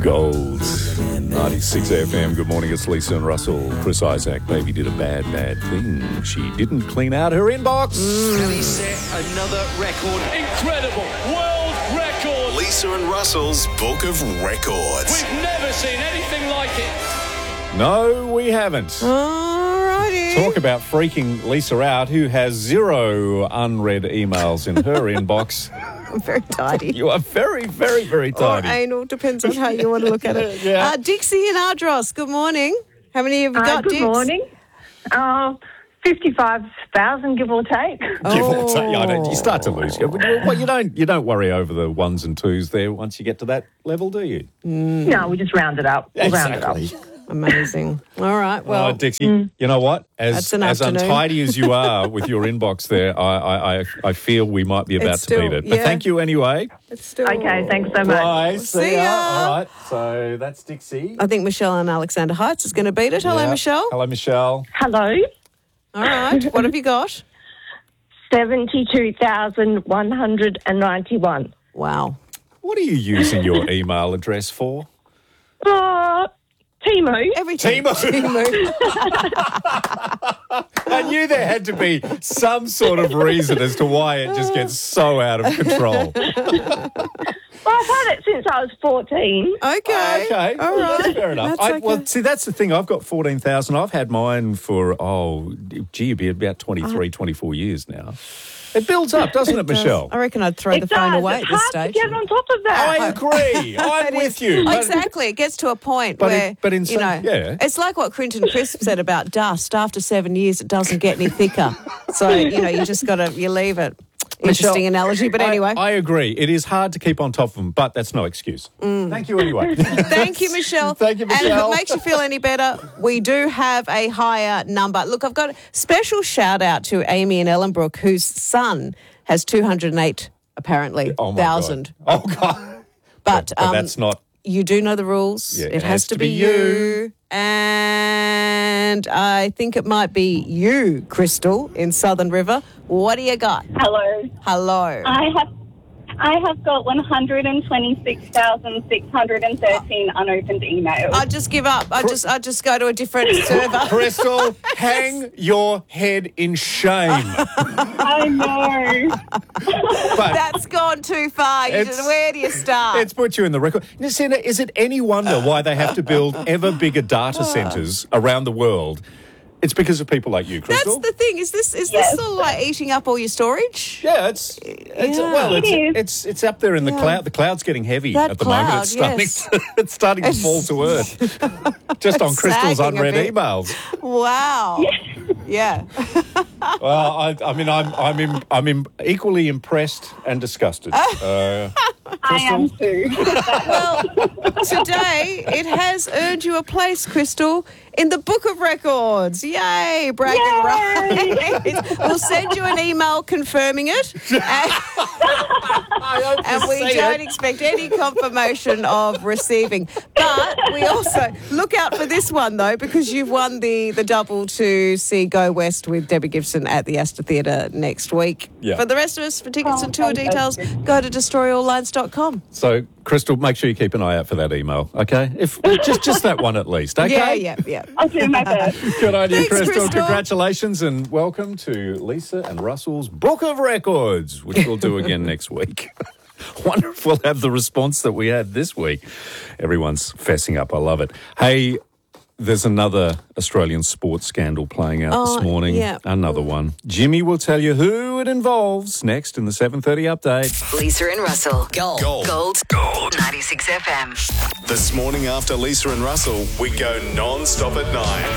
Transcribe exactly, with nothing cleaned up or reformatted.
Gold. ninety-six F M. Good morning, it's Lisa and Russell. Chris Isaac, baby did a bad, bad thing. She didn't clean out her inbox. Can he set another record? Incredible world record. Lisa and Russell's Book of Records. We've never seen anything like it. No, we haven't. Alrighty. Talk about freaking Lisa out, who has zero unread emails in her inbox. I'm very tidy. You are very, very, very Or tidy. anal, depends on how you want to look at it. Yeah. Uh, Dixie and Ardros, good morning. How many have you Uh, got, good Dix? morning. Uh, fifty-five thousand, give or take. Give or take. Yeah, I don't- you start to Oh. lose. Well, you don't. You don't worry over the ones and twos there once you get to that level, do you? No, we just round it up. We'll round it up. Amazing. All right, well, Oh, Dixie, you know what? As That's an as afternoon. untidy as you are with your inbox there, I I, I, I feel we might be about It's to beat still- it. But yeah. thank you anyway. it's still... Okay, thanks so much. Bye. See ya. All right. So that's Dixie. I think Michelle and Alexander Heights is going to beat it. Hello, Yeah. Michelle. Hello, Michelle. Hello. All right, what have you got? seventy-two thousand one hundred ninety-one. Wow. What are you using your email address for? Uh, Timu. Everything. Timo. Timu. I knew there had to be some sort of reason as to why it just gets so out of control. Well, I've had it since I was fourteen. Okay. Okay, All right. fair enough. That's I, okay. Well, see, that's the thing. I've got fourteen thousand. I've had mine for, oh, gee, it'd be about twenty-three, twenty-four years now. It builds up, doesn't it, does. Michelle? I reckon I'd throw It the phone does. away It's at this hard stage. to get on top of that. I agree. I'm It with is. you. But- Exactly. It gets to a point But where, in- but in you some- know, yeah. it's like what Quinton Crisp said about dust. After seven years, it doesn't get any thicker. So, you know, you just got to, you leave it. Interesting Michelle, analogy, but I- anyway. I, agree. It is hard to keep on top of them, but that's no excuse. Thank you anyway. Thank you, Michelle. Thank you, And if Michelle. it makes you feel any better, we do have a higher number. Look, I've got a special shout out to Amy in Ellenbrook, whose son has two hundred eight, apparently, Oh, my thousand. God. Oh, God. But, But um, that's not... you do know the rules. Yeah, it has, to be, you. And I think it might be you, Crystal, in Southern River. What do you got? Hello. Hello. I have I have got one hundred twenty-six thousand six hundred thirteen unopened emails. I just give up. I just I just go to a different server. Crystal, hang your head in shame. I know. But That's gone too far. You It's- just, where do you start? it's put you in the record. Listen, is it any wonder why they have to build ever bigger data centres around the world? It's because of people like you, That's Crystal. the thing. Is this is Yes. this sort of like eating up all your storage? Yeah, it's, it's Yeah. well, it's, It is. it's it's up there in the Yeah. cloud. The cloud's getting heavy That at the moment. cloud, It's starting, yes. it's starting to fall to earth. Just on It's Crystal's sagging a unread bit. emails. Wow. Yeah. Well, I, I mean, I'm I'm im, I'm im, equally impressed and disgusted. Uh, I am too. Well, today it has earned you a place, Crystal, in the Book of Records. Yay, bragging rights. We'll send you an email confirming it. And, I hope to and we see don't it. expect any confirmation of receiving. But we also look out for this one, though, because you've won the, the double to see Go West with Debbie Gibson at the Astor Theatre next week. Yeah. For the rest of us, for tickets Oh, and tour details, fantastic. go to destroy all lines dot com. So, Crystal, make sure you keep an eye out for that email, okay? If just just that one at least, okay? Yeah, yeah, yeah. I'll do my best. Good on you, Thanks, Crystal. Crystal. Congratulations and welcome to Lisa and Russell's Book of Records, which we'll do again next week. Wonder if we'll have the response that we had this week. Everyone's fessing up. I love it. Hey, there's another Australian sports scandal playing out Oh, this morning. yeah. Another one. Jimmy will tell you who it involves next in the seven thirty update. Lisa and Russell. Gold. Gold. Gold. Gold. ninety-six F M. This morning after Lisa and Russell, we go non-stop at nine.